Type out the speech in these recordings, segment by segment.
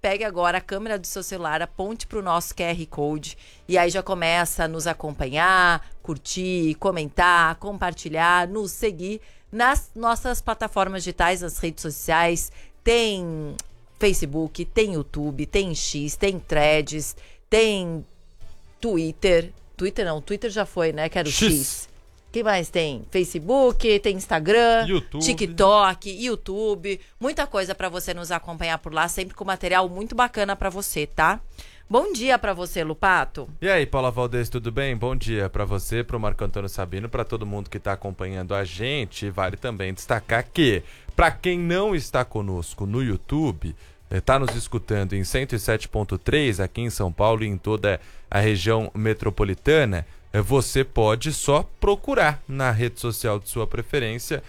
pegue agora a câmera do seu celular, aponte para o nosso QR Code e aí já começa a nos acompanhar, curtir, comentar, compartilhar, nos seguir nas nossas plataformas digitais, nas redes sociais. Tem Facebook, tem YouTube, tem X, tem Threads, tem Twitter. Twitter já foi, né? Que era o X. Que mais tem? Facebook, tem Instagram, YouTube. TikTok, YouTube. Muita coisa para você nos acompanhar por lá, sempre com material muito bacana para você, tá? Bom dia para você, Lupato. E aí, Paula Valdez, tudo bem? Bom dia para você, para o Marco Antônio Sabino, para todo mundo que está acompanhando a gente. Vale também destacar que, para quem não está conosco no YouTube, está nos escutando em 107.3 aqui em São Paulo e em toda a região metropolitana, você pode só procurar na rede social de sua preferência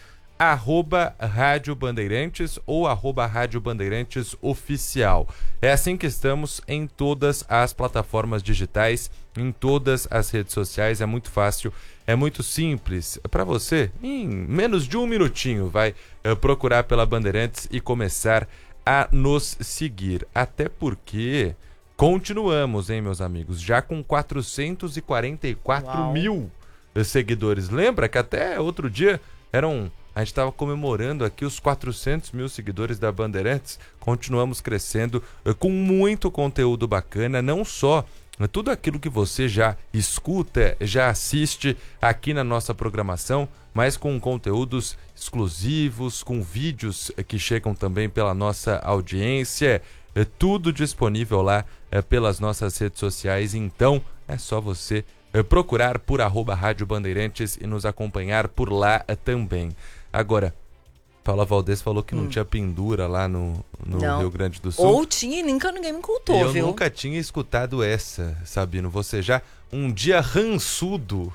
@Rádio Bandeirantes ou @Rádio Bandeirantes Oficial. É assim que estamos em todas as plataformas digitais, em todas as redes sociais. É muito fácil, é muito simples. Para você, em menos de um minutinho, vai procurar pela Bandeirantes e começar a nos seguir. Até porque continuamos, hein, meus amigos, já com 444 mil seguidores. Lembra que até outro dia a gente estava comemorando aqui os 400 mil seguidores da Bandeirantes. Continuamos crescendo com muito conteúdo bacana, não só tudo aquilo que você já escuta, já assiste aqui na nossa programação, mas com conteúdos exclusivos, com vídeos que chegam também pela nossa audiência. Tudo disponível lá pelas nossas redes sociais. Então é só você procurar por @Rádio Bandeirantes e nos acompanhar por lá também. Agora, Paula Valdez falou que não tinha pendura lá no Rio Grande do Sul. Ou tinha e ninguém me contou, viu? Eu nunca tinha escutado essa, Sabino. Você já, um dia rançudo.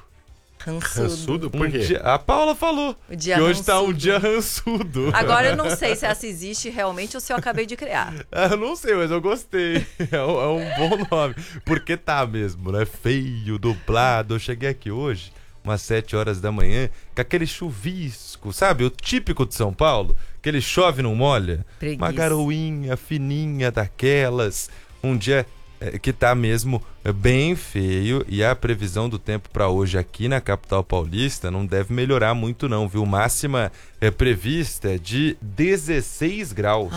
Rançudo? Por quê? A Paula falou que hoje tá um dia rançudo. Agora eu não sei se essa existe realmente ou se eu acabei de criar. Eu não sei, mas eu gostei. É um bom nome. Porque tá mesmo, né? Feio, dublado. Eu cheguei aqui hoje, umas 7 horas da manhã, com aquele chuvisco, sabe? O típico de São Paulo, que ele chove e não molha. Preguiça. Uma garoinha fininha daquelas. Um dia que tá mesmo bem feio, e a previsão do tempo para hoje aqui na capital paulista não deve melhorar muito não, viu? Máxima prevista de 16 graus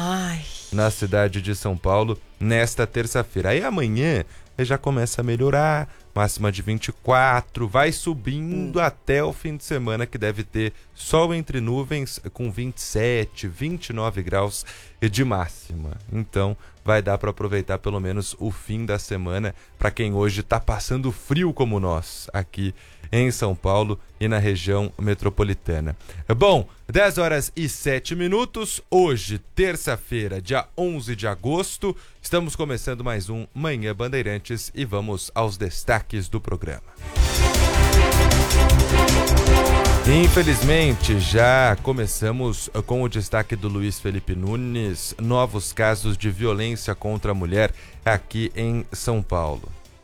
na cidade de São Paulo nesta terça-feira. Aí amanhã já começa a melhorar, máxima de 24, vai subindo até o fim de semana, que deve ter sol entre nuvens com 27, 29 graus de máxima. Então vai dar para aproveitar pelo menos o fim da semana para quem hoje está passando frio como nós aqui em São Paulo e na região metropolitana. Bom, 10 horas e 7 minutos, hoje, terça-feira, dia 11 de agosto, estamos começando mais um Manhã Bandeirantes e vamos aos destaques do programa. Infelizmente, já começamos com o destaque do Luiz Felipe Nunes, novos casos de violência contra a mulher aqui em São Paulo.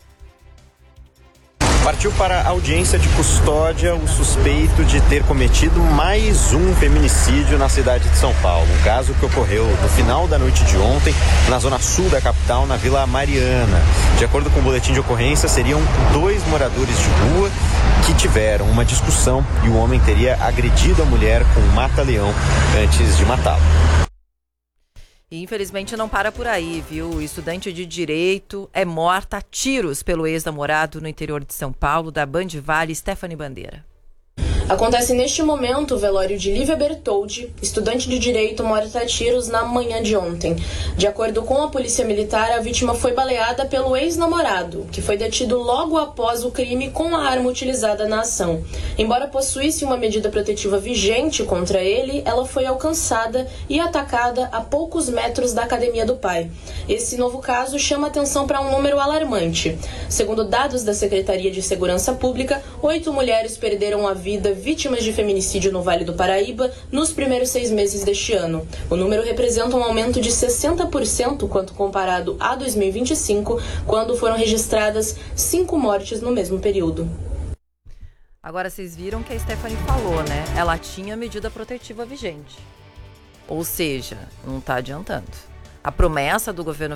Partiu para a audiência de custódia o suspeito de ter cometido mais um feminicídio na cidade de São Paulo. Um caso que ocorreu no final da noite de ontem, na zona sul da capital, na Vila Mariana. De acordo com o boletim de ocorrência, seriam 2 moradores de rua que tiveram uma discussão e o homem teria agredido a mulher com um mata-leão antes de matá-la. E infelizmente não para por aí, viu? Estudante de Direito é morta a tiros pelo ex-namorado no interior de São Paulo, da Band Vale, Stephanie Bandeira. Acontece neste momento o velório de Lívia Bertoldi, estudante de Direito morta a tiros na manhã de ontem. De acordo com a Polícia Militar, a vítima foi baleada pelo ex-namorado, que foi detido logo após o crime com a arma utilizada na ação. Embora possuísse uma medida protetiva vigente contra ele, ela foi alcançada e atacada a poucos metros da academia do pai. Esse novo caso chama atenção para um número alarmante. Segundo dados da Secretaria de Segurança Pública, 8 mulheres perderam a vida vítimas de feminicídio no Vale do Paraíba nos primeiros 6 meses deste ano. O número representa um aumento de 60% quando comparado a 2025, quando foram registradas 5 mortes no mesmo período. Agora vocês viram que a Stephanie falou, né? Ela tinha medida protetiva vigente. Ou seja, não está adiantando. A promessa do governo